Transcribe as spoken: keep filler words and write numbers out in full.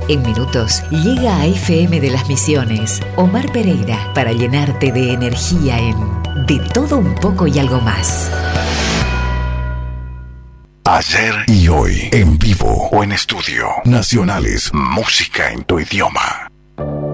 En minutos llega a F M de las Misiones Omar Pereira para llenarte de energía en De Todo Un Poco y Algo Más. Ayer y hoy, en vivo o en estudio. Nacionales, música en tu idioma.